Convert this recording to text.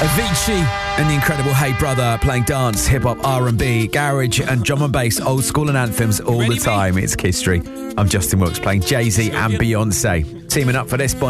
Avicii and the incredible Hey Brother playing dance, hip-hop, R&B, garage and drum and bass, old school and anthems all the time. It's Kiss Street. I'm Justin Wilkes playing Jay-Z and Beyonce. Teaming up for this,